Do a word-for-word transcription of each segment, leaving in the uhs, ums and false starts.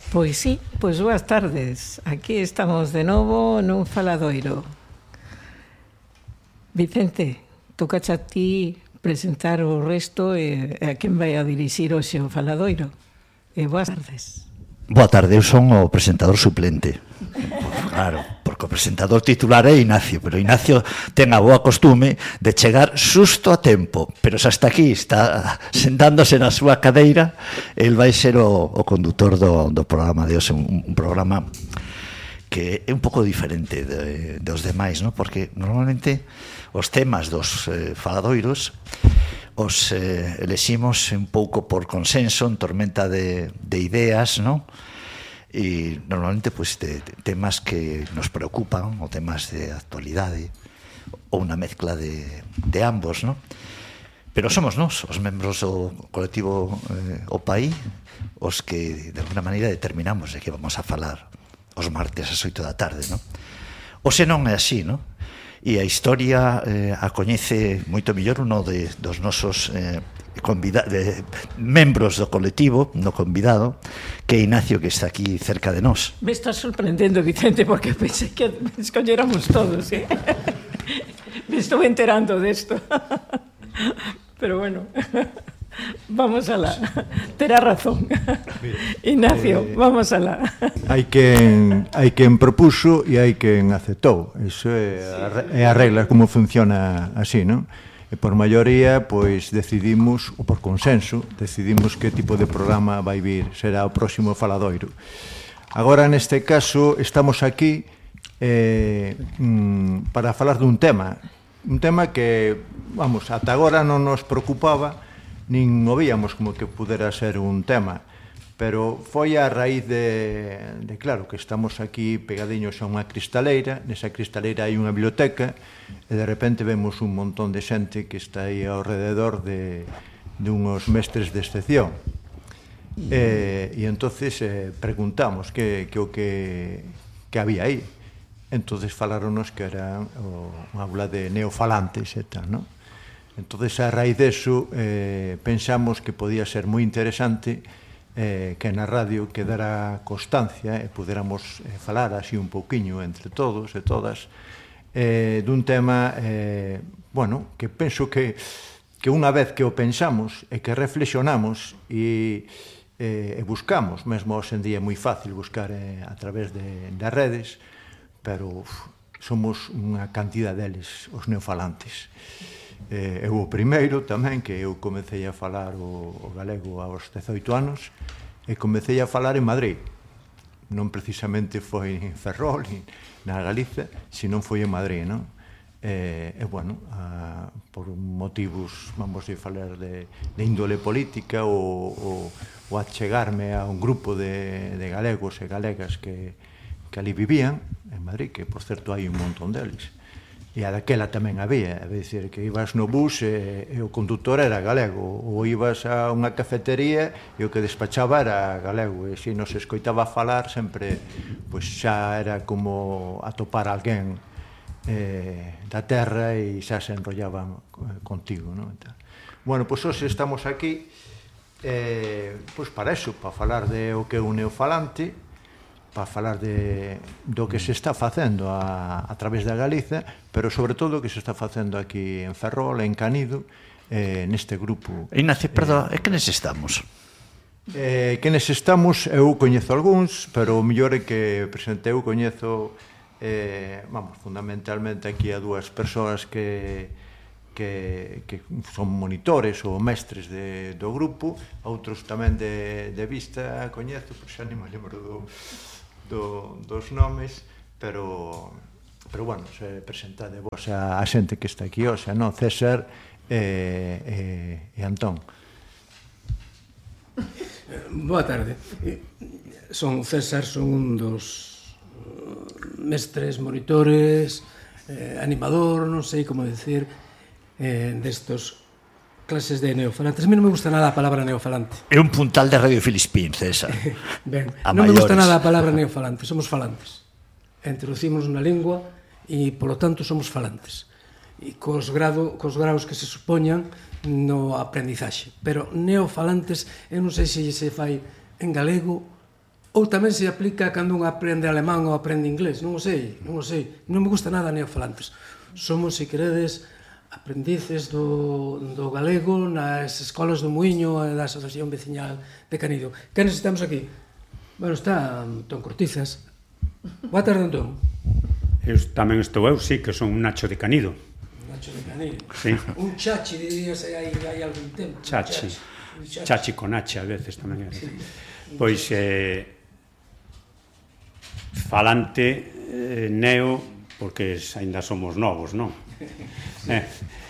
Pois sí, pois boas tardes. Aquí estamos de novo nun faladoiro. Vicente, tocache a ti presentar o resto e a quen vai a dirixir hoxe o faladoiro. E boas tardes. Boa tarde, eu son o presentador suplente. Claro, porque o presentador titular é Ignacio, pero Ignacio ten a boa costume de chegar xusto a tempo, pero se hasta aquí está sentándose na súa cadeira, el vai ser o, o condutor do, do programa de hoxe, un, un programa que é un pouco diferente de, dos demais, ¿no? Porque normalmente os temas dos eh, faladoiros os eh, eleximos un pouco por consenso, en tormenta de, de ideas, ¿no? E normalmente pues, de, de temas que nos preocupan, ou temas de actualidade, ou unha mezcla de, de ambos, ¿no? Pero somos nós, os membros do colectivo eh, O País, os que de alguna maneira determinamos de que vamos a falar os martes ás oito da tarde, ¿no? O se non é así, ¿no? E a historia eh, a coñece moito mellor uno de, dos nosos eh, convida, de, membros do colectivo, no convidado, que é Ignacio, que está aquí cerca de nós. Me está sorprendendo, Vicente, porque pensei que escolléramos todos, ¿eh? Me estou enterando desto. Pero bueno, vamos alá. Terá razón. Mira, Ignacio, eh, vamos alá. Hai quen, hai quen propuso e hai quen aceptou. Iso é a, é a regla, como funciona así, non? E por maioría, pois, decidimos, ou por consenso, decidimos que tipo de programa vai vir, será o próximo faladoiro. Agora, neste caso, estamos aquí eh, mm, para falar dun tema, un tema que, vamos, ata agora non nos preocupaba, nin o víamos como que pudera ser un tema, pero foi a raíz de, de, claro, que estamos aquí pegadiños a unha cristaleira, nesa cristaleira hai unha biblioteca, e de repente vemos un montón de xente que está aí ao rededor de, de unhos mestres de excepción. E, e entonces eh, preguntamos que, que o que, que había aí. Entonces falaronos que era o, unha aula de neofalantes e tal, non? Entonces, a raíz deso, eh, pensamos que podía ser moi interesante eh, que na radio quedara constancia e puderamos eh, falar así un pouquiño entre todos e todas eh, dun tema, eh, bueno, que penso que, que unha vez que o pensamos e que reflexionamos e, eh, e buscamos, mesmo hoxe en día é moi fácil buscar eh, a través de, das redes, pero uf, somos unha cantidad deles, os neofalantes. Eh, eu o primeiro tamén, que eu comecei a falar o, o galego aos dezoito anos e comecei a falar en Madrid, non precisamente foi en Ferrol na Galiza, senón foi en Madrid, non? E, e bueno, a, por motivos, vamos a falar de, de índole política ou, ou, ou achegarme a un grupo de, de galegos e galegas que, que ali vivían en Madrid, que por certo hai un montón deles. E a daquela tamén había, é dicir, que ibas no bus e, e o condutor era galego, ou ibas a unha cafetería e o que despachaba era galego, e se nos escoitaba falar sempre, pois xa era como atopar alguén eh, da terra e xa se enrollaban contigo, non? Bueno, pois hoxe estamos aquí eh, pois para eso, para falar de o que é un neofalante, para falar de, do que se está facendo a, a través da Galiza, pero sobre todo o que se está facendo aquí en Ferrol, en Canido, eh, neste grupo. Ignacio, perdón, é eh, que nes estamos? Eh, que nes estamos, eu coñezo algúns, pero o mellor é que presentei, eu coñezo, eh, vamos, fundamentalmente aquí a dúas persoas que, que, que son monitores ou mestres de, do grupo, outros tamén de, de vista coñezo, pois xa nem me lembro do... Do, dos nomes, pero pero bueno, se presentade vos a, a xente que está aquí hoxe, non? César e, e, e Antón. Boa tarde. Son César, son un dos mestres, monitores, eh, animador, non sei como decir, eh, destos clases de neofalantes. A mí non me gusta nada a palabra neofalante. É un puntal de Radio Filispín, César. Ben, non me gusta nada a palabra neofalante. Somos falantes. Introducimos na lingua e, polo tanto, somos falantes. E cos, grado, cos graus que se supoñan no aprendizaxe. Pero neofalantes, eu non sei se se fai en galego ou tamén se aplica cando un aprende alemán ou aprende inglés, non o sei, non o sei. Non me gusta nada neofalantes. Somos, se queredes, aprendices do, do galego nas escolas do Muiño e da Asociación Veciñal de Canido. Que necesitamos aquí? Bueno, está Antón Cortizas. Boa tarde, Antón. Eu tamén estou eu, sí, que son un Nacho de Canido. Nacho de Canido. Sí. Un chachi, dirías, hai, hai algún tempo. Chachi. Chachi, chachi con H, a veces tamén. Sí. Pois, eh, falante, eh, neo, porque aínda somos novos, non? eh,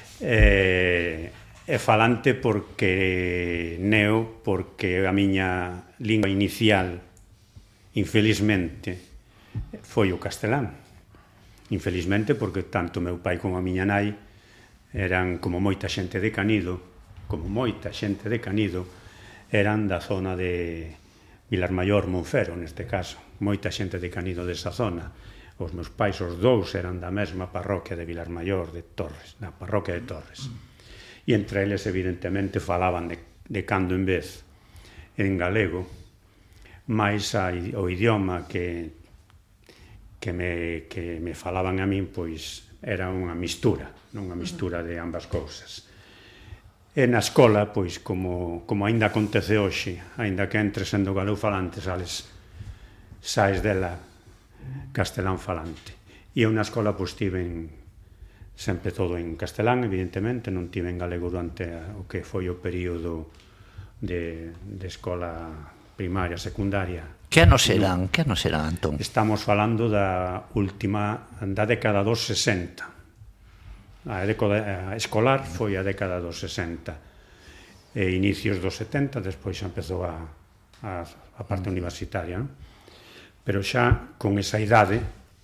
eh, é falante porque neo, porque a miña lingua inicial, infelizmente, foi o castelán. Infelizmente, porque tanto meu pai como a miña nai eran, como moita xente de Canido, como moita xente de Canido, eran da zona de Vilarmaior, Monfero, neste caso. Moita xente de Canido desa zona. Os meus pais, os dous, eran da mesma parroquia de Vilarmaior, de Torres, na parroquia de Torres. E entre eles, evidentemente, falaban de, de cando en vez en galego, máis o idioma que que me, que me falaban a min, pois, era unha mistura, non unha mistura de ambas cousas. E na escola, pois, como, como aínda acontece hoxe, aínda que entres sendo galego falante, sales, saes dela castelán falante. E eu na escola, pois, tiven sempre todo en castelán, evidentemente, non tiven galego durante o que foi o período de, de escola primaria, secundaria. Que anos eran, que anos eran, Antón? Estamos falando da última, da década dos sesenta. A década escolar foi a década dos sesenta. E inicios dos setenta, despois xa empezou a, a, a parte universitaria, non? Pero xa con esa idade,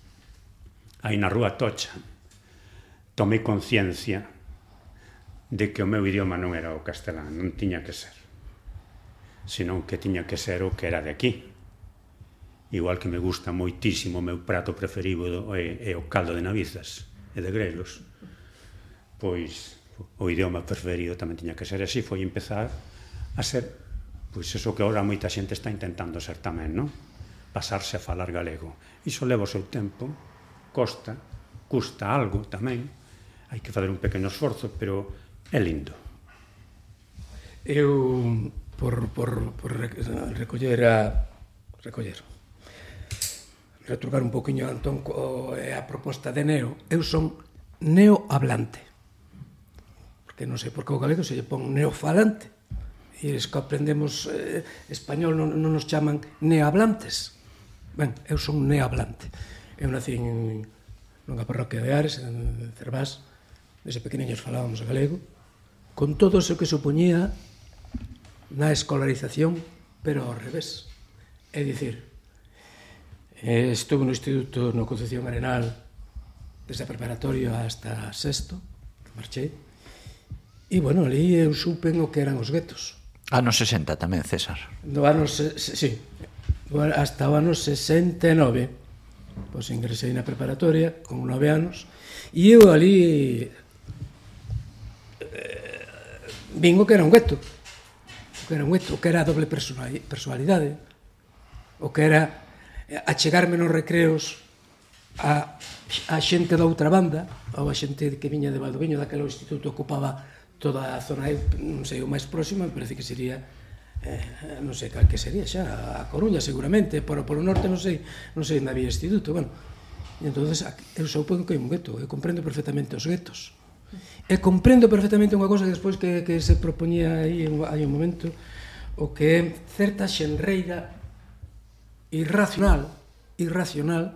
aí na Rúa Tocha, tomei conciencia de que o meu idioma non era o castelán, non tiña que ser, senón que tiña que ser o que era de aquí. Igual que me gusta moitísimo o meu prato preferido é, é o caldo de navizas e de grelos, pois o idioma preferido tamén tiña que ser así. Foi empezar a ser, pois eso que agora moita xente está intentando ser tamén, non? Pasarse a falar galego. Iso leva o seu tempo, costa, custa algo tamén, hai que fazer un pequeno esforzo, pero é lindo. Eu, por, por, por recoller a... recoller... retrucar un poquinho, Antón, a proposta de neo. Eu son neohablante. Porque non sei por que o galego se lle pon neofalante. E es que aprendemos eh, español non, non nos chaman neohablantes. Ben, eu son neohablante. Eu nací en nunha parroquia de Ares, en Cervás. Desde pequeniños falábamos galego, con todo o que supoñía na escolarización, pero ao revés. É dicir, estuve no instituto no Concepción Arenal desde a preparatoria hasta sexto, marchei, e, bueno, ali eu supen o que eran os guetos. Anos sesenta tamén, César. No ano, sí, hasta o ano sesenta e nove, pois ingresei na preparatoria con nove anos, e eu ali eh, vin o que era un gueto, o que era un gueto, o que era a doble personalidade, o que era achegarme nos recreos a, a xente da outra banda, ou a xente que viña de Valdoviño, daquele instituto ocupaba toda a zona, non sei, o máis próximo, me parece que sería, eh, non sei cal que sería xa, a Coruña seguramente, pero polo norte non sei, non sei onde había instituto, bueno, e entonces eu supongo que hai un gueto, eu comprendo perfectamente os guetos, e comprendo perfectamente unha cosa que despois que, que se propoñía aí hai un momento, o que é certa xenreira irracional, irracional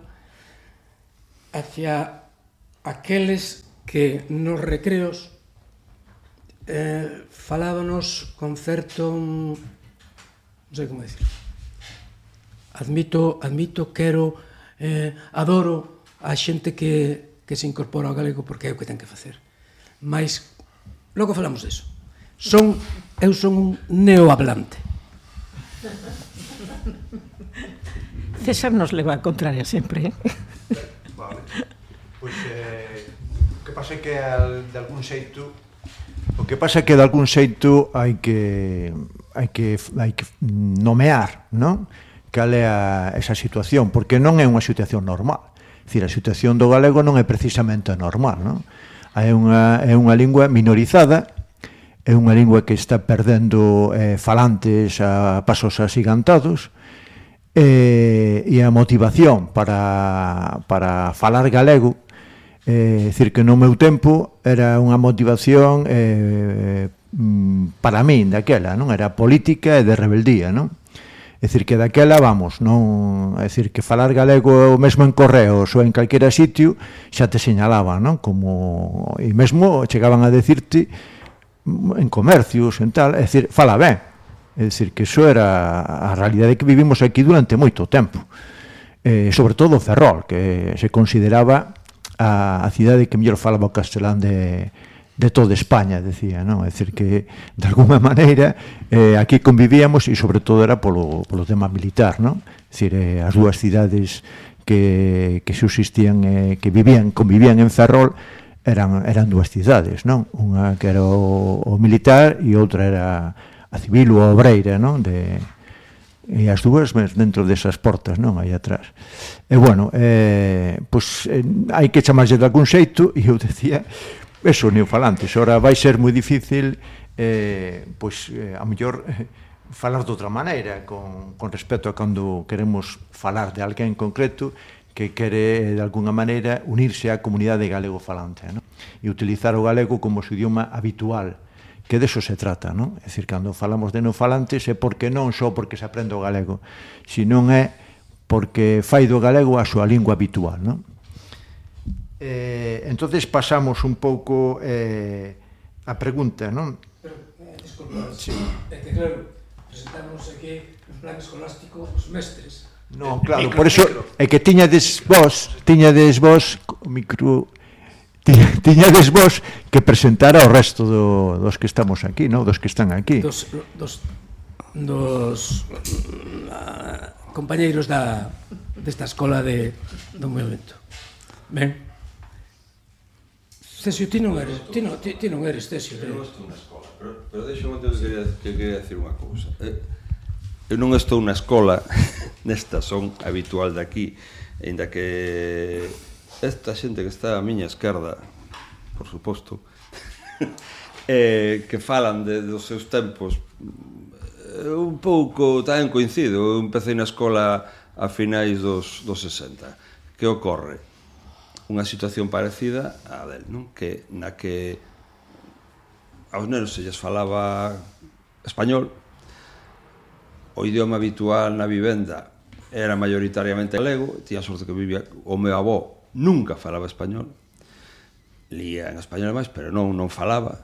hacia aqueles que nos recreos eh, falábanos con certo, non sei como decir, admito, admito, quero, eh, adoro a xente que, que se incorpora ao galego porque é o que ten que facer, mas logo falamos deso. Son, eu son un neohablante. César nos leva a contraria sempre, eh? Vale. Pois, eh, o que pasa é que al, de algún xeito o que pasa é que de algún xeito hai que hai que hai que nomear, non? Que cal é a, esa situación, porque non é unha situación normal. É dicir, a situación do galego non é precisamente normal, non? É unha, é unha lingua minorizada, é unha lingua que está perdendo eh, falantes a pasos asigantados, eh, e a motivación para, para falar galego, é eh, dicir, que no meu tempo era unha motivación eh, para min daquela, non? Era política e de rebeldía, non? É dicir, que daquela, vamos, non, é dicir, que falar galego mesmo en correos ou en calquera sitio xa te señalaban, non? Como, e mesmo chegaban a decirte en comercios, en tal, é dicir, fala ben. É dicir, que iso era a realidade que vivimos aquí durante moito tempo. Eh, sobre todo Ferrol, que se consideraba a, a cidade que mellor falaba o castelán de... de toda España, decía, non? É dicir, que de alguma maneira eh, aquí convivíamos e sobre todo era polo, polo tema militar, non? É dicir, eh, as dúas cidades que, que subsistían, eh, que vivían, convivían en Ferrol eran, eran dúas cidades, non? Unha que era o, o militar e outra era a civil ou a obreira, non? De, e as dúas dentro desas portas, non? Aí atrás. E bueno, eh, pois eh, hai que chamarlle de algún xeito, e eu decía, eso, neofalantes. Ora vai ser moi difícil eh, pois, eh, a mellor eh, falar de outra maneira con, con respecto a cando queremos falar de alguén en concreto que quere de alguna maneira unirse á comunidade galego-falante, non? E utilizar o galego como o idioma habitual, que deso se trata, non? É dicir, cando falamos de neofalantes é porque non só porque se aprende o galego, senón é porque fai do galego a súa lingua habitual, non? Eh, entonces pasamos un pouco eh, a pregunta, non? Pero, eh, disculpa, sí. É que claro, presentamos aquí un plan escolástico os mestres. Non, claro, micro, por eso é que tiñades vos, tiñades vos o micro, tiñades vos que presentar ao resto do, dos que estamos aquí, non? Dos que están aquí. Dos, dos, dos uh, compañeiros da desta escola de do movimento. Ben. Cesio, ti non eres, ti non, ti, ti non eres Cesio. Eu non estou na escola, pero, pero deixo que quería, que quería decir unha cousa. Eu non estou na escola, nesta son habitual de aquí, ainda que esta xente que está a miña esquerda, por suposto, eh, que falan de, dos seus tempos, un pouco tamén coincido. Eu empecé na escola a finais dos, dos sesenta. Que ocorre? Unha situación parecida a del, non? Que na que aos nenos se lles falaba español, o idioma habitual na vivenda era maioritariamente galego, tía sorte que vivía, o meu avó nunca falaba español, lía en español máis, pero non non falaba.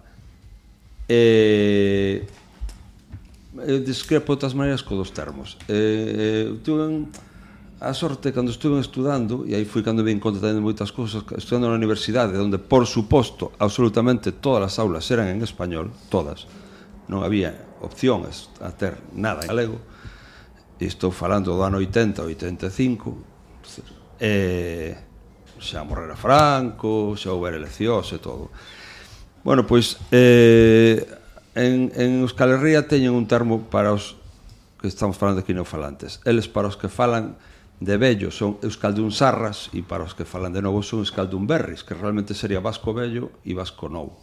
E eu discrepo de todas maneiras co dos termos. E, eu tuve a sorte cando estuve estudando, e aí fui cando me conta tamén de moitas cousas, estudando na universidade, onde, por suposto, absolutamente todas as aulas eran en español, todas, non había opcións a ter nada en galego, e estou falando do ano oitenta, oitenta e cinco, e xa morrera Franco, xa houbera eleccións e todo. Bueno, pois, eh, en, en Euskal Herria teñen un termo para os que estamos falando aquí neofalantes. Eles, para os que falan de vello, son euskaldunsarras, e para os que falan de novo son euskaldunberris, que realmente sería vasco vello e vasco novo.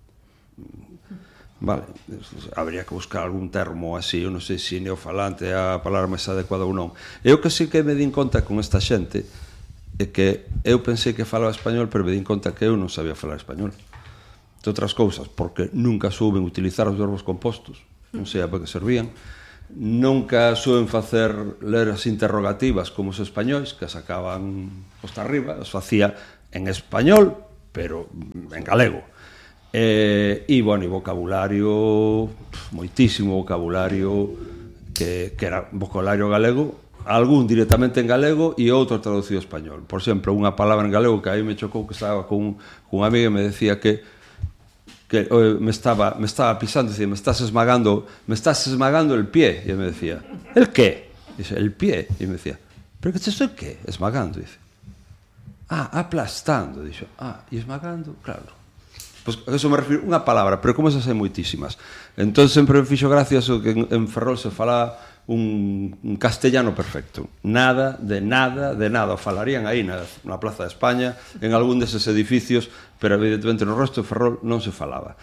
Vale, habría que buscar algún termo así, eu non sei se neofalante é a palabra máis adecuada ou non. Eu que sí que me din conta con esta xente é que eu pensei que falaba español, pero me din conta que eu non sabía falar español. De outras cousas, porque nunca souben utilizar os verbos compostos, non sei a para que servían. Nunca suben facer ler as interrogativas como os españois, que sacaban posta arriba, as facía en español, pero en galego. E, e bueno, e vocabulario, moitísimo vocabulario, que, que era vocabulario galego, algún directamente en galego e outro traducido en español. Por exemplo, unha palabra en galego que aí me chocou, que estaba con, con unha amiga e me decía que que eh, me estaba me estaba pisando, decía, me estás esmagando, me estás esmagando el pie, y él me decía, ¿el qué? Dice, el pie, y me decía, ¿pero qué te estoy qué? Esmagando, dice. Ah, aplastando, dice. Ah, y esmagando, claro. Pois a eso me refiro, unha palabra, pero como esas hai moitísimas. Entón sempre me fixo gracia eso que en, en Ferrol se fala un, un castellano perfecto. Nada, de nada, de nada. O falarían aí na, na Plaza de España, en algún deses edificios, pero evidentemente no resto de Ferrol non se falaba.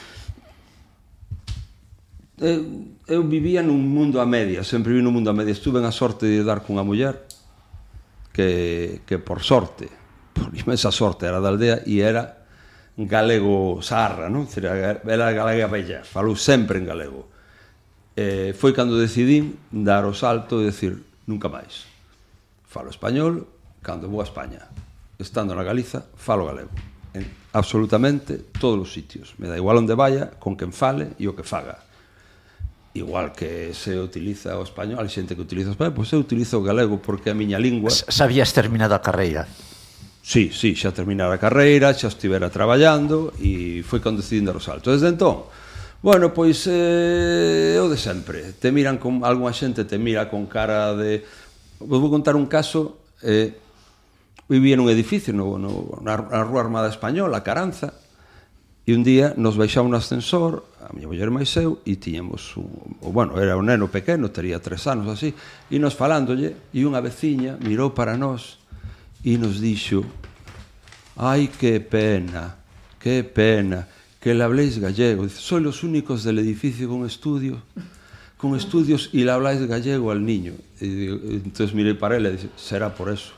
Eu, eu vivía nun mundo a media, sempre vivi nun mundo a media. Estuve a sorte de dar cunha muller que, que por sorte, por inmensa sorte, era da aldea e era galego sarra, non? Era galega bella, falou sempre en galego. Eh, foi cando decidín dar o salto e decir, nunca máis. Falo español cando vou a España. Estando na Galiza, falo galego. En absolutamente todos os sitios. Me dá igual onde vaya, con quen fale e o que faga. Igual que se utiliza o español, hai xente que utiliza o español, pois eu utilizo o galego porque a miña lingua... Sabías terminado a carreira? Sí, sí, xa terminara a carreira, xa estivera traballando e foi cando decidín dar o salto. Desde entón, bueno, pois eh, o de sempre. Te miran con algunha xente te mira con cara de... Vos vou contar un caso. Eh, vivía nun edificio no, no, na, na Rúa Armada Española, a Caranza, e un día nos baixamos no ascensor, a miña muller máis eu, e tiñamos un, bueno, era un neno pequeno, tería tres anos así, e nos falándolle, e unha veciña mirou para nós e nos dixo: ai, que pena, que pena que le habléis gallego. Dice, sois los únicos del edificio con estudios con estudios y le habláis gallego al niño. Y digo, entonces miré para ela e dice, será por eso.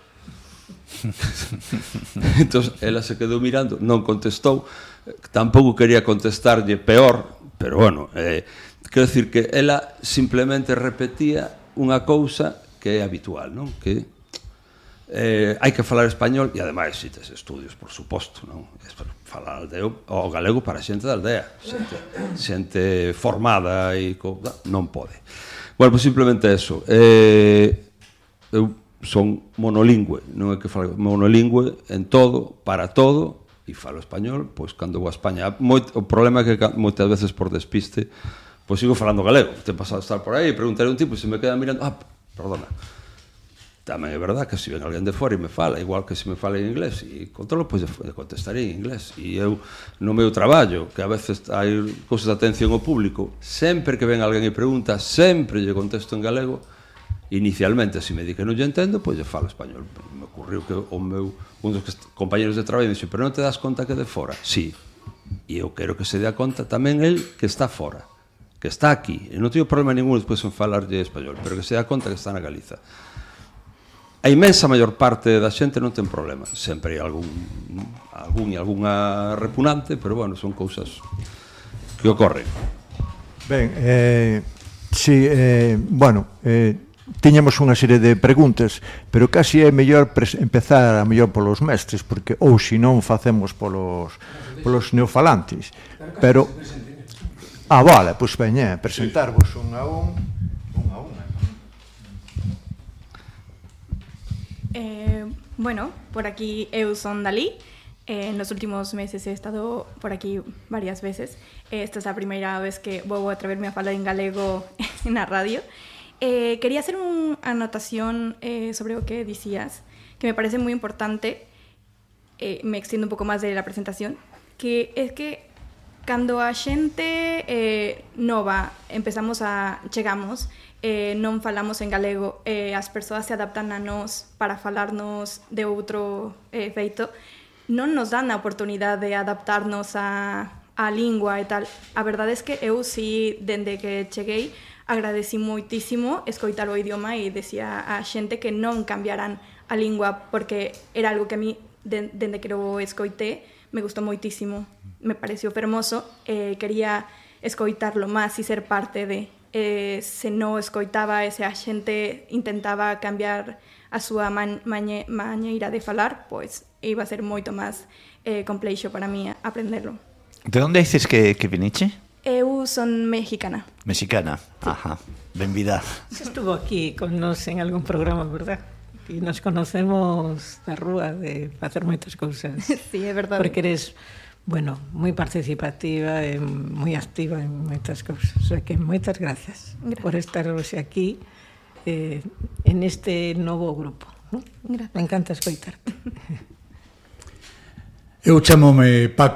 Entonces ela se quedou mirando, non contestou, tampouco quería contestarlle peor, pero bueno, eh, quero decir que ela simplemente repetía unha cousa que é habitual, non? Que eh, hai que falar español e ademais si tes estudios, por suposto, non? Falar aldeo, o galego para xente da aldea, xente, xente formada e co, non pode. Bueno, pues simplemente eso. Eh, eu son monolingüe, non é que falo monolingüe en todo, para todo, e falo español, pois cando vou a España. Moit, o problema é que moitas veces por despiste, pois sigo falando galego. Te he pasado a estar por aí e preguntaré un tipo e se me queda mirando, ah, perdona. Tamén é verdad que se ven alguén de fora e me fala, igual que se me fala en inglés, e controlo, pois contestaré en inglés. E eu, no meu traballo, que a veces hai cousas de atención ao público, sempre que ven alguén e pregunta, sempre lle contesto en galego. Inicialmente, se me di que non lle entendo, pois lle falo español. Me ocurriu que o meu, un dos compañeros de traballo dixo, pero non te das conta que de fora? Sí, e eu quero que se dea conta tamén el que está fora, que está aquí. E non teño problema ningún despois en falarlle español, pero que se dea conta que está na Galiza. A inmensa maior parte da xente non ten problema. Sempre hai algún, algún e algunha repugnante, pero, bueno, son cousas que ocorren. Ben, eh, si, eh, bueno, eh, tiñamos unha serie de preguntas, pero casi é mellor empezar a mellor polos mestres, porque ou se non facemos polos, polos neofalantes. Pero, ah, vale, pois veña, presentarvos un a un, un a un. Eh, bueno, por aquí eu son Dalí. Eh, en los últimos meses he estado por aquí varias veces. Eh, esta es la primeira vez que vou atreverme a falar en galego na radio. Eh, quería hacer unha anotación eh, sobre o que dicías, que me parece muy importante. Eh, me extiendo un pouco máis de la presentación, que es que cando a xente eh, nova empezamos a chegamos, eh, non falamos en galego, eh, as persoas se adaptan a nós para falarnos de outro eh, feito, non nos dan a oportunidade de adaptarnos a, a lingua e tal. A verdade é que eu, si, dende que cheguei, agradeci moitísimo escoitar o idioma e decía a xente que non cambiaran a lingua, porque era algo que a mí, de, dende que o escoité, me gustou moitísimo, me pareció fermoso, eh, quería escoitarlo máis e ser parte de... Eh, se non escoitaba e se a xente intentaba cambiar a súa man, mañe, mañeira de falar, pois iba a ser moito máis eh, complexo para mí aprenderlo. De onde dices que, que viniche? Eu son mexicana. Mexicana, sí. Ajá, benvida. Estuvo aquí con nos en algún programa, verdad? E nos conocemos da rúa de facer moitas cousas. Sí, é verdade. Porque eres... Bueno, moi participativa e moi activa en moitas cousas. O sea que moitas gracias, gracias. Por estar hoxe aquí eh, en este novo grupo, ¿no? Me encanta escoitarte. Eu chamome Paco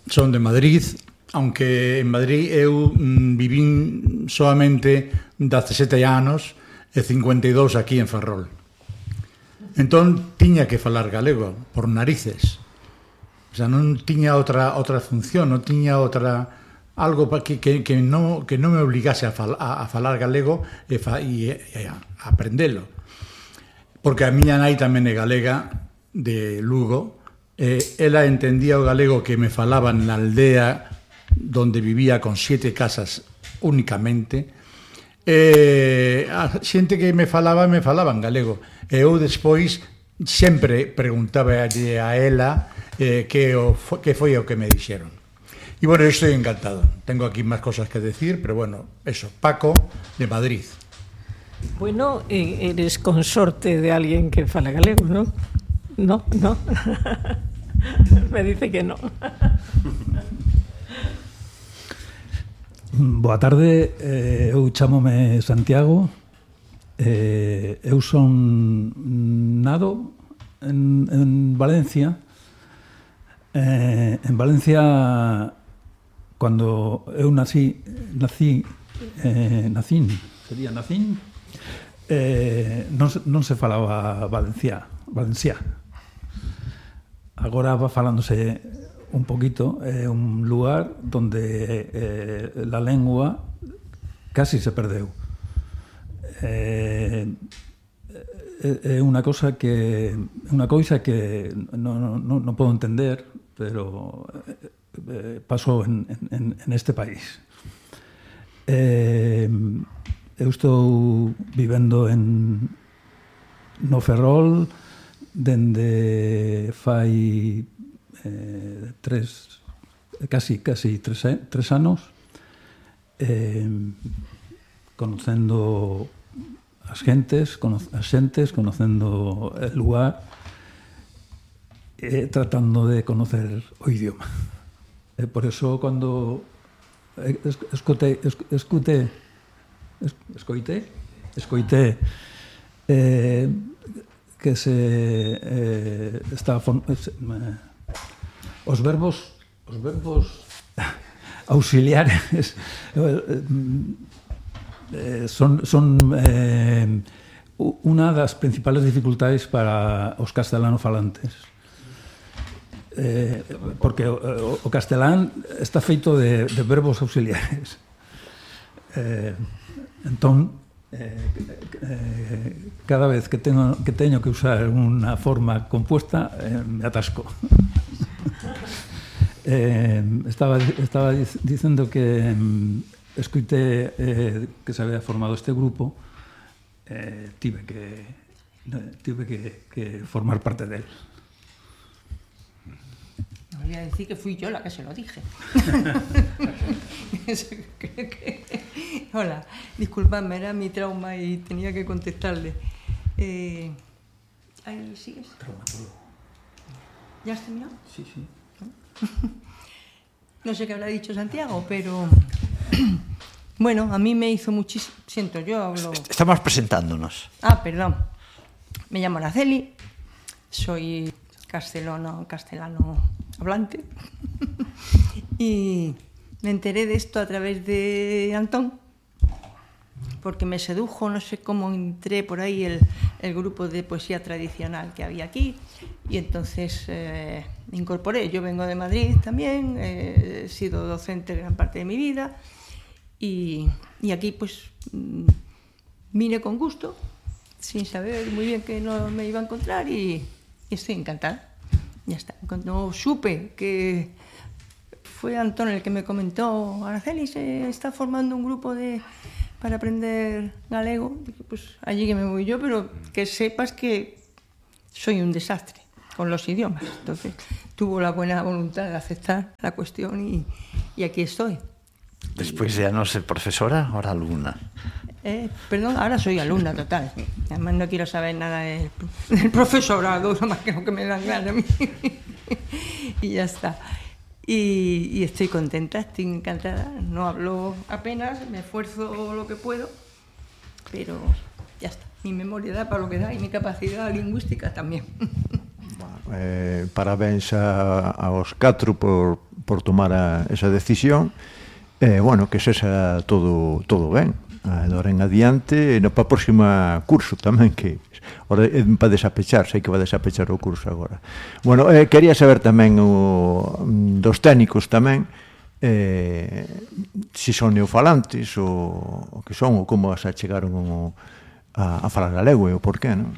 son de Madrid, aunque en Madrid eu mm, vivín solamente dezasete anos e cincuenta e dous aquí en Ferrol. Entón, tiña que falar galego, por narices. O sea, non tiña outra outra función, non tiña outra... algo que, que, que, non, que non me obligase a, fal, a, a falar galego e, fa, e, e a aprendelo. Porque a miña nai tamén é galega, de Lugo, e ela entendía o galego que me falaban na aldea donde vivía con siete casas únicamente, e a xente que me falaba, me falaba en galego. E eu despois sempre preguntaba a ela eh, que, o, que foi o que me dixeron. Y bueno, estoy encantado. Tengo aquí más cosas que decir, pero bueno, eso, Paco, de Madrid. Bueno, eres consorte de alguien que fala galego, ¿no? No, no. Me dice que no. Boa tarde, eh, eu chámome Santiago. Eh, eu son nado en, en Valencia. Eh, en Valencia... Cando eu nací, nací, eh, nacín, sería nacín, eh, non, non se falaba valenciá, valenciá. Agora va falándose un poquito, é eh, un lugar donde eh, la lengua casi se perdeu. É eh, eh, unha cosa que unha cousa que non, non, non podo entender, pero eh, Eh, pasou en, en, en este país. Eh, eu estou vivendo en no Ferrol dende fai eh, tres casi, casi tres, tres anos, eh, conocendo as gentes, cono, as xentes, conocendo el lugar, e tratando de conocer o idioma. E por eso, cando escutei, escutei, escoitei, escoitei eh, que se eh, está eh, os verbos os verbos auxiliares eh, son, son eh, unha das principales dificultades para os castelanofalantes. Eh, porque o, o castelán está feito de, de verbos auxiliares. Eh, entón, eh, eh, cada vez que teño que, teño que usar unha forma compuesta, eh, me atasco. eh, estaba, estaba dicendo que eh, escuité eh, que se había formado este grupo, eh, tive que tive que, que formar parte del. Voy a decir que fui yo la que se lo dije. Hola, disculpadme, era mi trauma y tenía que contestarle. Eh, ¿Ahí sigues? Traumatólogo. ¿Ya has terminado? Sí, sí. No sé qué habrá dicho Santiago, pero... Bueno, a mí me hizo muchísimo... Siento, yo hablo... Estamos presentándonos. Ah, perdón. Me llamo Araceli, soy castellano, castellano hablante y me enteré de esto a través de Antón, porque me sedujo, no sé cómo entré por ahí el, el grupo de poesía tradicional que había aquí y entonces eh, me incorporé. Yo vengo de Madrid también, eh, he sido docente gran parte de mi vida y, y aquí pues vine con gusto, sin saber muy bien que no me iba a encontrar y, y estoy encantada. Ya está. Cuando supe que fue Antón el que me comentó, Araceli se está formando un grupo de para aprender galego, dije, pues allí que me voy yo, pero que sepas que soy un desastre con los idiomas. Entonces tuvo la buena voluntad de aceptar la cuestión y, y aquí estoy. Después ya no ser profesora, ahora alumna. Eh, perdón, ahora soy alumna total. Además no quiero saber nada del, del profesorado, nada más que lo que me dan ganas a mí. Y ya está. Y, y estoy contenta, estoy encantada. No hablo apenas, me esfuerzo lo que puedo, pero ya está. Mi memoria da para lo que da y mi capacidad lingüística también. Eh, parabéns a, aos catro por, por tomar a, esa decisión, e, eh, bueno, que sexa todo, todo ben. Agora en adiante, no para o próximo curso tamén, que ora é para desapechar, sei que va desapechar o curso agora. Bueno, eh, quería saber tamén o, dos técnicos tamén, eh, si son neofalantes ou o que son, ou como se achegaron o, a, a falar galego e o porqué, non?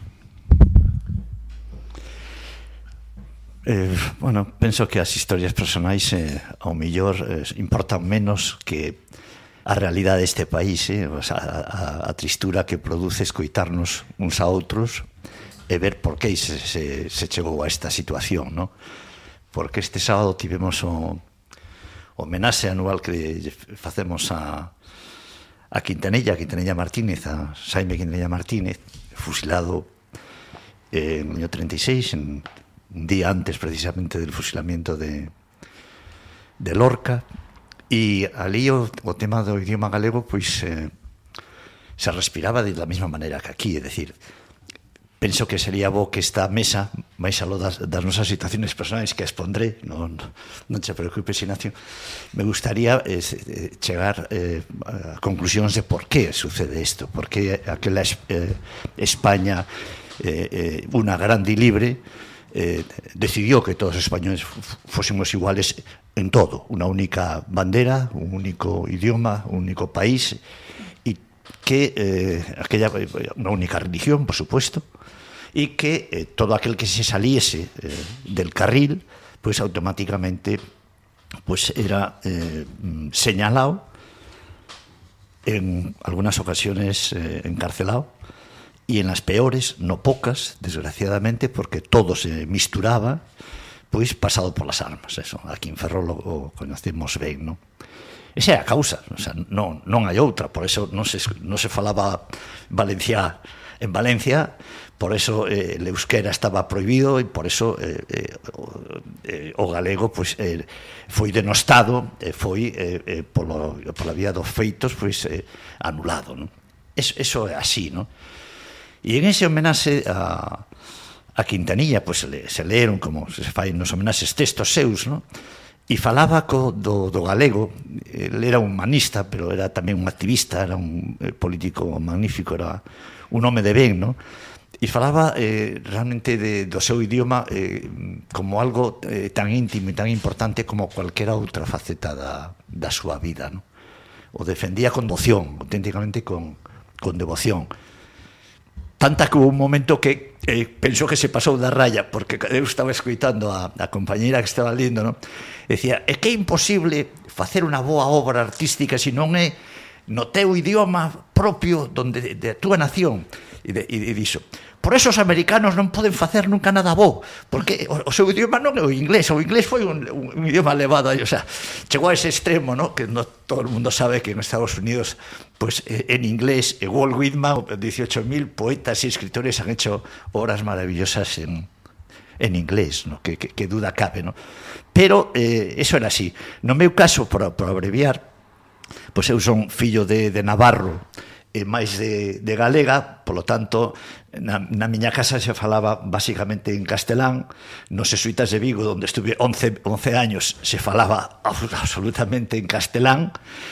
Eh, bueno, penso que as historias personais eh, ao millor eh, importan menos que a realidade deste país, eh? O sea, a, a, a tristura que produce escoitarnos uns a outros e ver por que se, se, se chegou a esta situación, ¿no? Porque este sábado tivemos o homenaxe anual que facemos a, a Quintanilla, a Quintanilla Martínez, a Xaime Quintanilla Martínez, fusilado en el año treinta y seis, en, un día antes precisamente del fusilamiento de, de Lorca. E ali o, o tema do idioma galego pois eh, se respiraba de la mesma maneira que aquí, é dicir, penso que sería bo que esta mesa, máis aló das, das nosas situaciones personais que expondré, non, non te preocupes, Ignacio, me gustaría eh, chegar eh, a conclusións de por que sucede isto, por que aquela eh, España eh, eh, unha grande e libre eh, decidió que todos os españoles fósemos iguales en todo, una única bandera, un único idioma, un único país, y que eh, aquella una única religión, por supuesto, y que eh, todo aquel que se saliese eh, del carril, pues automáticamente pues era eh, señalado, en algunas ocasiones eh, encarcelado, y en las peores, no pocas, desgraciadamente, porque todo se misturaba, pois pasado por las armas, eso, aquí en Ferrol o conocemos ben, non? Esa é a causa, o sea, non, non hai outra, por eso non se, non se falaba Valencia en Valencia, por eso eh, el euskera estaba prohibido e por eso eh, eh, o, eh, o galego pois, eh, foi denostado, eh, foi eh, eh, polo, pola vía dos feitos pois, eh, anulado, non? Eso, eso é así, non? E en ese homenaxe a a Quintanilla, pois pues, se leeron como se fai nos homenaxes textos seus, non? E falaba co, do, do galego. Ele era un humanista, pero era tamén un activista, era un eh, político magnífico, era un home de ben, non? E falaba eh, realmente de, do seu idioma eh, como algo eh, tan íntimo e tan importante como cualquera outra faceta da, da súa vida, non? O defendía con devoción, auténticamente con, con devoción. Tanta que hubo un momento que eh, pensou que se pasou da raya, porque eu estaba escoitando a, a compañeira que estaba lendo, non? Decía, é que é imposible facer unha boa obra artística se non é no teu idioma propio donde, de a túa nación. E, de, e dixo, por eso os americanos non poden facer nunca nada bo, porque o, o seu idioma non é o inglés, o inglés foi un, un, un idioma elevado, o sea, chegou a ese extremo, ¿no? Que no todo el mundo sabe que en Estados Unidos, pues en inglés, Walt Whitman, dieciocho mil poetas y escritores han hecho obras maravillosas en, en inglés, ¿no? Que, que, que duda cabe, ¿no? Pero eh, eso era así. No meu caso, por, por abreviar, pues eu son fillo de, de Navarro, e máis de, de galega, polo tanto, na, na miña casa se falaba basicamente en castelán, nos Jesuitas de Vigo, onde estuve once, once años, se falaba absolutamente en castelán,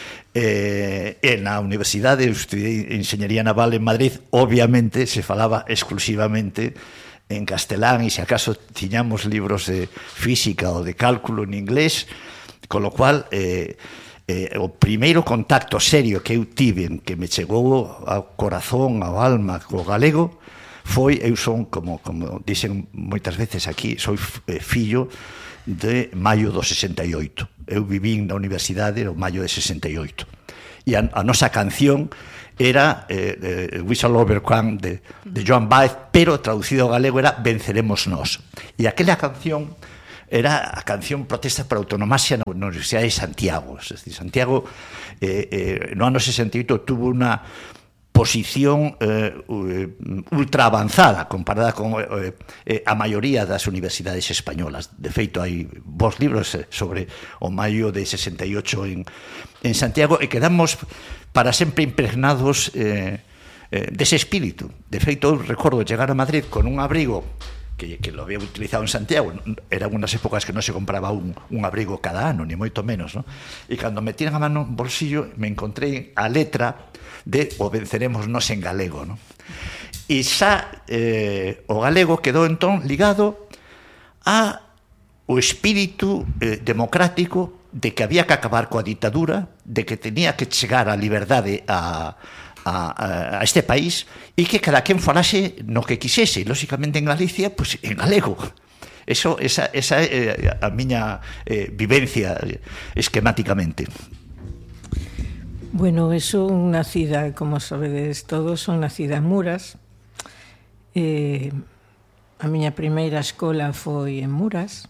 eh, en a universidade, eu estudei Enxeñería Naval en Madrid, obviamente se falaba exclusivamente en castelán, e se acaso tiñamos libros de física ou de cálculo en inglés, con lo cual... Eh, Eh, o primeiro contacto serio que eu tive, que me chegou ao corazón, ao alma, co galego, foi, eu son, como, como dicen moitas veces aquí, soy fillo de maio do sesenta e oito. Eu vivín na universidade no maio de sesenta e oito. E a, a nosa canción era eh, eh, Whistle Over Crown de, de Joan Baez, pero traducido ao galego era Venceremos Nós. E aquela canción era a canción protesta para a autonomasia na Universidade de Santiago. Es decir, Santiago eh, eh, no ano sesenta e oito tuvo unha posición eh, ultra avanzada comparada con eh, eh, a maioría das universidades españolas. De feito, hai vos libros sobre o maio de sesenta e oito en, en Santiago, e quedamos para sempre impregnados eh, eh, dese espírito. De feito, eu recordo chegar a Madrid con un abrigo que, que lo había utilizado en Santiago. Eran unas épocas que no se compraba un, un abrigo cada ano, ni moito menos, ¿no? E cando me tiran a mano en bolsillo me encontrei a letra de o venceremos nos en galego, ¿no? E xa eh, o galego quedou entón ligado a o espírito eh, democrático de que había que acabar coa ditadura, de que tenía que chegar a liberdade a, a, a este país e que cada quen falase no que quixese, lóxicamente en Galicia, pues en galego. Eso, esa, esa é eh, a miña eh, vivencia esquemáticamente. Bueno, eso nacida, como sabedes todos, son nacida en Muras. Eh, a miña primeira escola foi en Muras,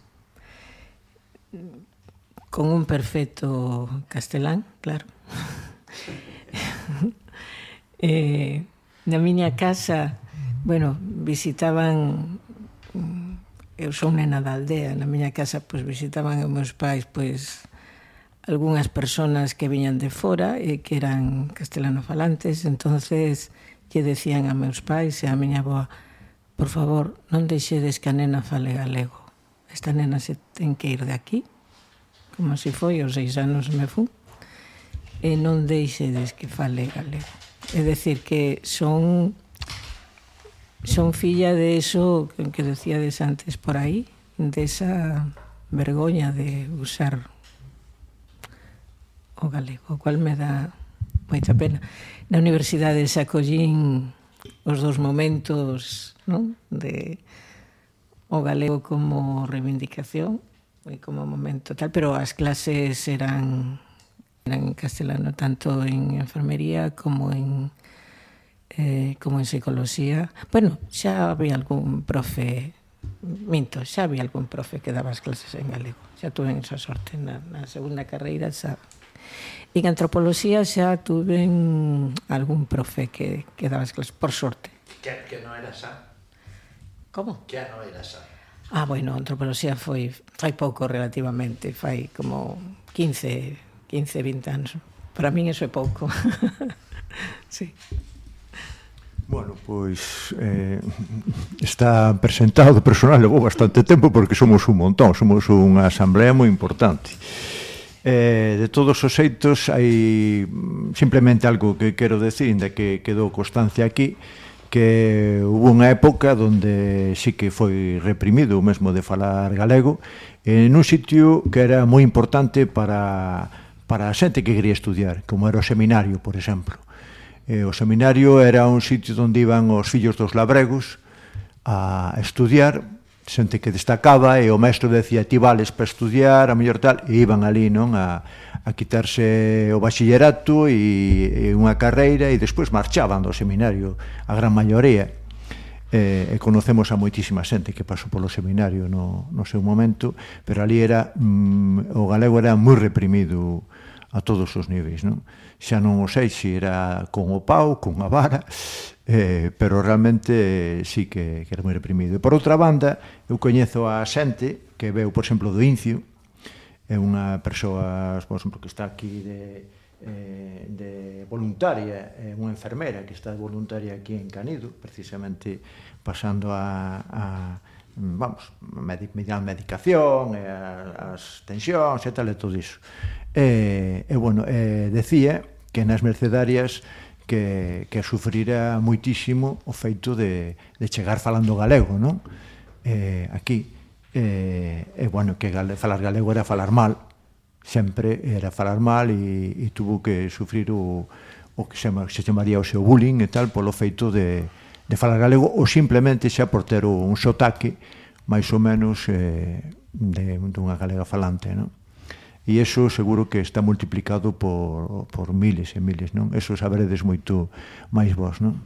con un perfecto castelán, claro. eh, na miña casa, bueno, visitaban, eu son nena da aldea, na miña casa, pois visitaban os meus pais, pois, algunhas personas que viñan de fora e que eran castelanofalantes, entonces lle decían a meus pais e a miña avoa: por favor, non deixedes que a nena fale galego. Esta nena se ten que ir de aquí, como se foi, aos seis anos me fun, e non deixedes que fale galego. É dicir, que son son filla de eso que decíades antes por aí, de esa vergoña de usar o galego, o cual me dá moita pena. Na universidade se acollín os dos momentos, non? De o galego como reivindicación e como momento tal, pero as clases eran, eran en castelano, tanto en enfermería como en eh, como en psicología. Bueno, xa había algún profe, minto, xa había algún profe que daba as clases en galego. Xa tuve esa sorte na, na segunda carreira, xa. En antropoloxía xa tuve algún profe que, que daba as clases, por sorte. Que, que non era xa? Como? Que non era xa? Ah, bueno, antropoloxía foi fai pouco relativamente, fai como quince, vinte anos. Para min eso é pouco. Sí. Bueno, pois eh, está presentado personal, levou bastante tempo porque somos un montón, somos unha asamblea moi importante. Eh, de todos os xeitos, hai simplemente algo que quero decir, de que quedou constancia aquí, que hubo unha época onde sí que foi reprimido o mesmo de falar galego, en un sitio que era moi importante para, para a xente que quería estudiar, como era o seminario, por exemplo. Eh, o seminario era un sitio onde iban os fillos dos labregos a estudiar, xente que destacaba, e o mestre decía: ti vales para estudiar, a mellor tal, e iban ali, non, a, a quitarse o bachillerato e, e unha carreira, e despois marchaban do seminario, a gran maioría. Eh, e conocemos a moitísima xente que pasou polo seminario no, no seu momento, pero ali era, mm, o galego era moi reprimido a todos os niveis, non? Xa non o sei se era con o pau, con a vara, eh, pero realmente eh, sí que, que era moi reprimido. E por outra banda, eu coñezo a xente que veu, por exemplo, do Incio, é unha persoa, por exemplo, que está aquí de, eh, de voluntaria, é unha enfermera que está de voluntaria aquí en Canido, precisamente pasando a, a vamos, medic, a medicación, e a, as tensións e tal, e todo iso. E, e bueno, e decía que nas mercedarias que, que sufrira moitísimo o feito de, de chegar falando galego, non? Eh, aquí, eh, e bueno, que gale, falar galego era falar mal, sempre era falar mal, e, e tuvo que sufrir o, o que se, se chamaría o seu bullying e tal, polo feito de, de falar galego, ou simplemente xa por ter un sotaque máis ou menos eh, de, de unha galega falante, non? E iso seguro que está multiplicado por, por miles e miles, non? Eso saberedes moito máis vos, non?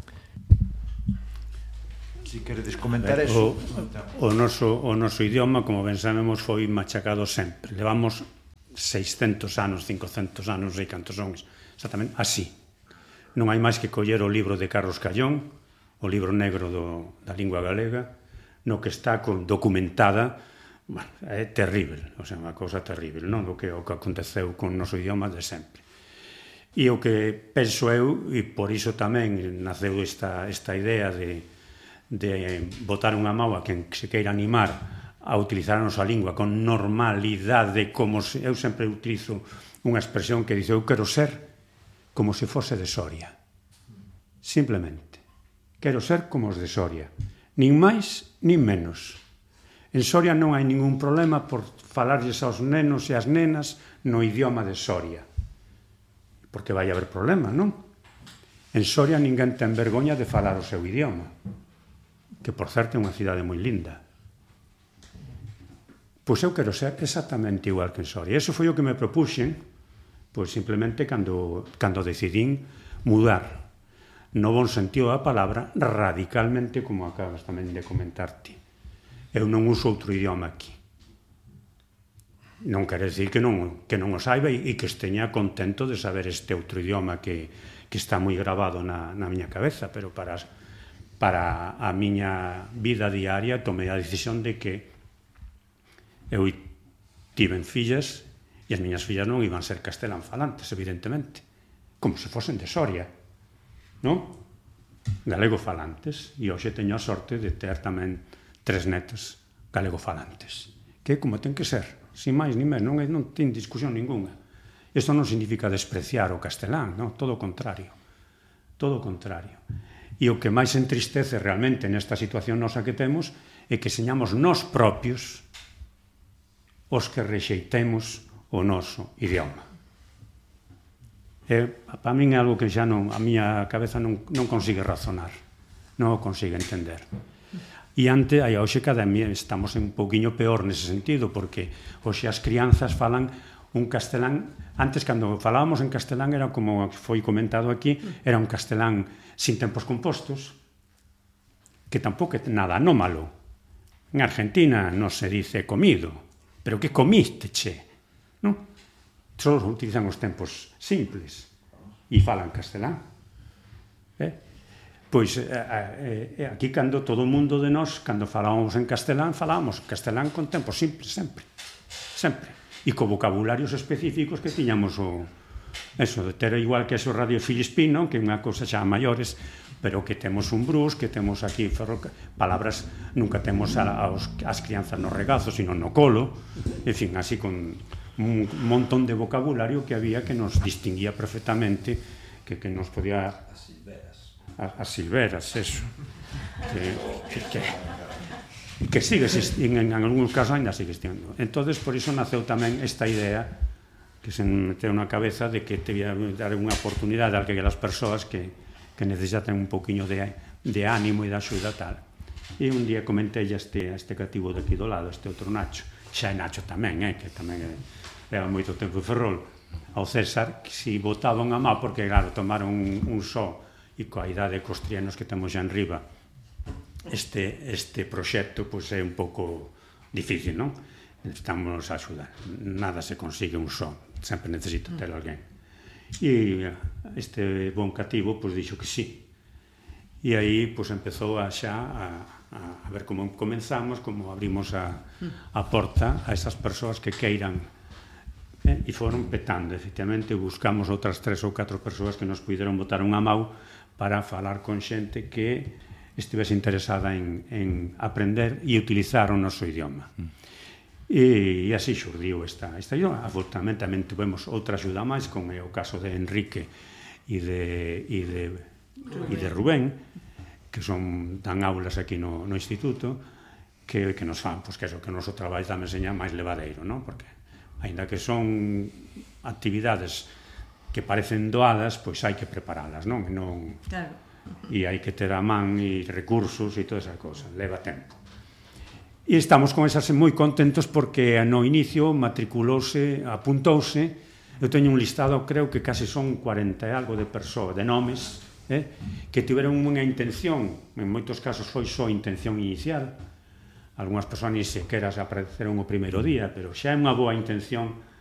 Si queredes comentar eso. O, o, noso, o noso idioma, como ben sabemos, foi machacado sempre. Levamos seiscentos anos, cincocentos anos, sei cantos son exactamente, así. Non hai máis que coller o libro de Carlos Callón, o libro negro do, da lingua galega, no que está con, documentada. Bueno, é terrible, o sea, unha cousa terrible, non? O que, o que aconteceu con o noso idioma de sempre. E o que penso eu, e por iso tamén naceu esta, esta idea de, de botar unha mau a quen se queira animar a utilizar a nosa lingua con normalidade, como se, eu sempre utilizo unha expresión que dice, eu quero ser como se fose de Soria. Simplemente. Quero ser como os de Soria. Nin máis, nin menos. En Soria non hai ningún problema por falarlles aos nenos e ás nenas no idioma de Soria. Porque vai haber problema, non? En Soria ninguén ten vergoña de falar o seu idioma, que por certo é unha cidade moi linda. Pois eu quero ser exactamente igual que en Soria. Eso foi o que me propuxen, pois simplemente cando, cando decidín mudar, no bon sentido da palabra, radicalmente, como acabas tamén de comentarte. Eu non uso outro idioma aquí. Non quere decir que non, que non o saiba e, e que esteña contento de saber este outro idioma que, que está moi grabado na, na miña cabeza, pero para, para a miña vida diaria tomei a decisión de que eu tiven fillas e as miñas fillas non iban ser castelán falantes, evidentemente, como se fosen de Soria, non? Galego falantes, e hoxe teño a sorte de ter tamén tres netas galego falantes, que é como ten que ser, sin máis ni menos, non, non ten discusión ninguna. Isto non significa despreciar o castelán, non? Todo o contrario, todo o contrario. E o que máis entristece realmente nesta situación nosa que temos é que señamos nós propios os que rexeitemos o noso idioma. É, para min é algo que xa non, a miña cabeza non, non consigue razonar, non o consigue entender. E ante, aí hoxe cada día estamos un pouquiño peor nese sentido, porque hoxe as crianzas falan un castelán, antes cando falábamos en castelán era como foi comentado aquí, era un castelán sin tempos compostos, que tampouco é nada anómalo. En Argentina non se dice comido, pero que comiste, che? Non? Só utilizan os tempos simples e falan castelán. Eh? Pois eh, eh, aquí cando todo o mundo de nós, cando falábamos en castelán, falábamos castelán con tempos simples, sempre. Sempre. E co vocabularios específicos que tiñamos o... Eso, de ter igual que eso Radio Filispino, que é unha cousa xa maiores, pero que temos un brus, que temos aquí ferro, palabras, nunca temos a, aos, as crianzas no regazo, sino no colo, en fin, así con un montón de vocabulario que había que nos distinguía perfectamente, que, que nos podía... As silveras. As, as silveras, eso. Que, que, que, que sigue existindo, en, en algúns casos ainda sigue existindo. Entonces, por iso naceu tamén esta idea que se meteu na cabeza de que te ia dar unha oportunidade a aquelas persoas que, que necesitan un poquinho de, de ánimo e de axuda tal. E un día comentei a este, a este cativo de aquí do lado, este outro Nacho, xa é Nacho tamén, eh, que tamén leva moito tempo en Ferrol, ao César, que si botaban a má, porque claro, tomaron un, un só, e coa idade cos trianos que temos xa en riba, este, este proxecto pois, é un pouco difícil, non? Estamos a axudar, nada se consigue un só, sempre necesito ter alguén. E este bon cativo pois dixo que sí. E aí pois empezou a xa a, a ver como comenzamos, como abrimos a, a porta a esas persoas que queiran, eh? E foron petando, efectivamente buscamos outras tres ou catro persoas que nos puderon botar unha mau para falar con xente que estivese interesada en, en aprender e utilizar o noso idioma. E, e así xurdiu esta, esta idioma. Afortunadamente tamén tuvemos outra axuda máis, con o caso de Enrique e de, e de, e de Rubén, que son dan aulas aquí no, no instituto, que, que nos fan, pois que eso, que o noso traballo tamén seña máis levadeiro, non? Porque, aínda que son actividades que parecen doadas, pois hai que preparalas, non? non claro. E hai que ter a man e recursos e toda esa cosa, leva tempo. E estamos con esas moi contentos porque no inicio matriculouse, apuntouse, eu teño un listado, creo que case son cuarenta e algo de persoas, de nomes, eh, que tiveron unha intención, en moitos casos foi só intención inicial, algunhas persoas ni sequera se apareceron o primeiro día, pero xa é unha boa intención